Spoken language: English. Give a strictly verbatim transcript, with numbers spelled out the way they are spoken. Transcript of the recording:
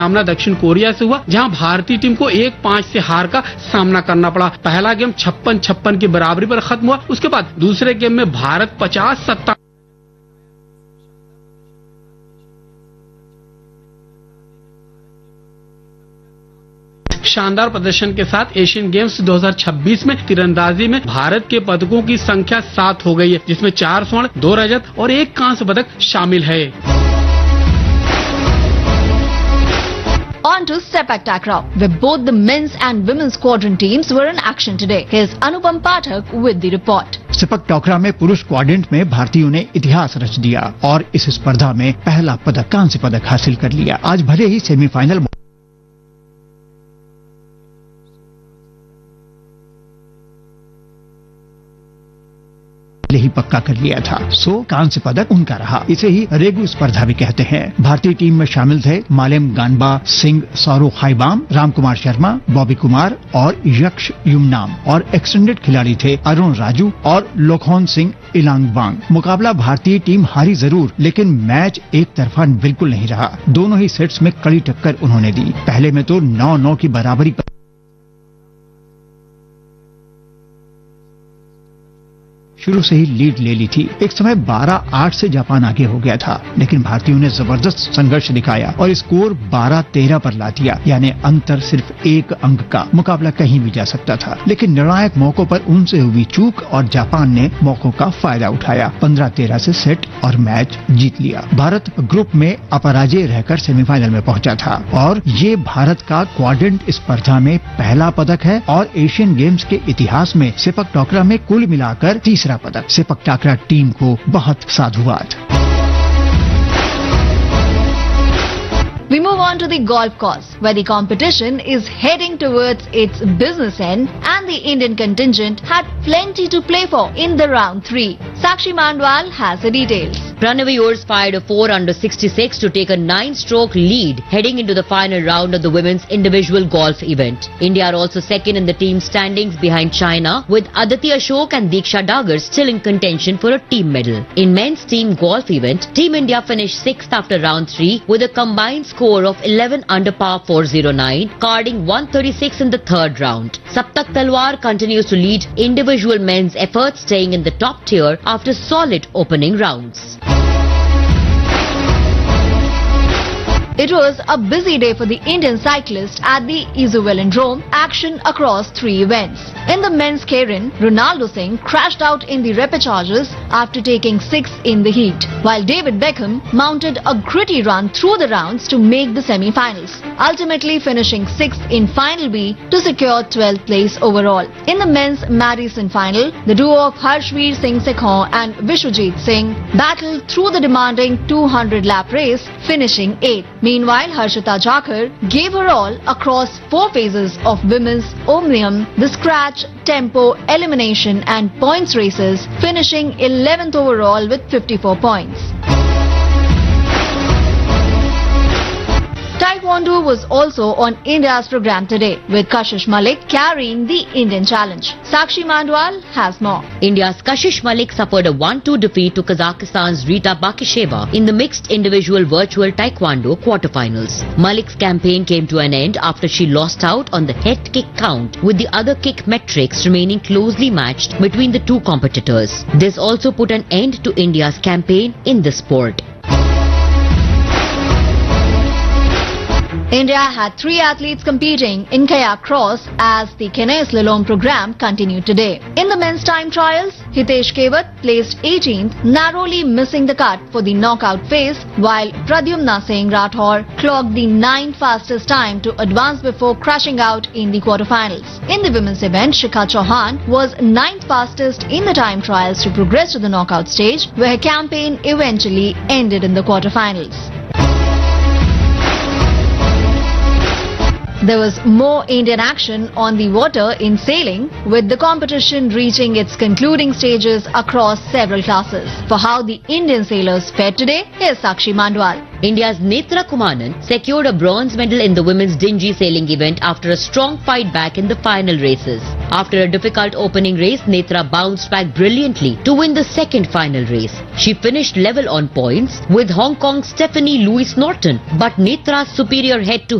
सामना दक्षिण कोरिया से हुआ, जहां भारतीय टीम को एक पांच से हार का सामना करना पड़ा। पहला गेम छप्पन छप्पन की बराबरी पर खत्म हुआ। उसके बाद दूसरे गेम में भारत पचास सत्ता शानदार प्रदर्शन के साथ एशियन गेम्स दो हज़ार छब्बीस में तीरंदाजी में भारत के पदकों की संख्या सात हो गई है, जिसमें चार स्वर्ण, दो रजत और एक कांस्य पदक शामिल है। On to Sepak Takraw, where both the men's and women's squadron teams were in action today. Here's Anupam Pathak with the report. Sepak टाकरा में पुरुष क्वाड्रेंट में भारतीयों ने इतिहास रच दिया और इस स्पर्धा में पहला पदक कांस्य पदक हासिल कर लिया। आज भले ही सेमीफाइनल ही पक्का कर लिया था, सो कांस्य पदक उनका रहा। इसे ही रेगु स्पर्धा भी कहते हैं। भारतीय टीम में शामिल थे मालेम गानबा सिंह, सौरव खाइबाम, रामकुमार शर्मा, बॉबी कुमार और यक्ष युमनाम, और एक्सटेंडेड खिलाड़ी थे अरुण राजू और लोखोन सिंह इलांगबांग। मुकाबला भारतीय टीम हारी जरूर, लेकिन मैच एक तरफा बिल्कुल नहीं रहा। दोनों ही सेट्स में कड़ी टक्कर उन्होंने दी। पहले में तो नौ नौ की बराबरी पर शुरू से ही लीड ले ली थी। एक समय बारह आठ से जापान आगे हो गया था, लेकिन भारतीयों ने जबरदस्त संघर्ष दिखाया और स्कोर बारह तेरह पर ला दिया, यानी अंतर सिर्फ एक अंक का। मुकाबला कहीं भी जा सकता था, लेकिन निर्णायक मौकों पर उनसे हुई चूक और जापान ने मौकों का फायदा उठाया। पंद्रह तेरह से सेट और मैच जीत लिया। भारत ग्रुप में अपराजय रहकर सेमीफाइनल में पहुंचा था और ये भारत का क्वाड्रेंट स्पर्धा में पहला पदक है और एशियन गेम्स के इतिहास में सेपक टाकरा में कुल मिलाकर तीसरा पदक। सेपक टाकरा टीम को बहुत साधुवाद। We move on to the golf course, where the competition is heading towards its business end and the Indian contingent had plenty to play for in the round three. Sakshi Mandwal has the details. Pranav Yours fired a four under sixty-six to take a nine-stroke lead heading into the final round of the women's individual golf event. India are also second in the team standings behind China, with Aditi Ashok and Diksha Dagar still in contention for a team medal. In men's team golf event, Team India finished sixth after round three with a combined score score of eleven under par four oh nine, carding one thirty-six in the third round. Saptak Talwar continues to lead individual men's efforts, staying in the top tier after solid opening rounds. It was a busy day for the Indian cyclist at the Izu Velodrome, action across three events. In the men's keirin, Ronaldo Singh crashed out in the repechages after taking sixth in the heat, while David Beckham mounted a gritty run through the rounds to make the semi-finals, ultimately finishing sixth in Final B to secure twelfth place overall. In the men's Madison final, the duo of Harshveer Singh Sekhon and Vishwajit Singh battled through the demanding two hundred lap race, finishing eighth. Meanwhile, Harshita Jakar gave her all across four phases of women's Omnium, the scratch, tempo, elimination and points races, finishing eleventh overall with fifty-four points. Taekwondo was also on India's program today, with Kashish Malik carrying the Indian challenge. Sakshi Mandwal has more. India's Kashish Malik suffered a one two defeat to Kazakhstan's Rita Bakisheva in the mixed individual virtual Taekwondo quarterfinals. Malik's campaign came to an end after she lost out on the head kick count, with the other kick metrics remaining closely matched between the two competitors. This also put an end to India's campaign in the sport. India had three athletes competing in kayak cross as the Kenai Slalom program continued today. In the men's time trials, Hitesh Kewat placed eighteenth, narrowly missing the cut for the knockout phase, while Pradyumna Singh Rathore clocked the ninth fastest time to advance before crashing out in the quarterfinals. In the women's event, Shikha Chauhan was ninth fastest in the time trials to progress to the knockout stage, where her campaign eventually ended in the quarterfinals. There was more Indian action on the water in sailing, with the competition reaching its concluding stages across several classes. For how the Indian sailors fared today, here's Sakshi Mandwal. India's Netra Kumanan secured a bronze medal in the women's dinghy sailing event after a strong fight back in the final races. After a difficult opening race, Netra bounced back brilliantly to win the second final race. She finished level on points with Hong Kong's Stephanie Louise Norton, but Netra's superior head-to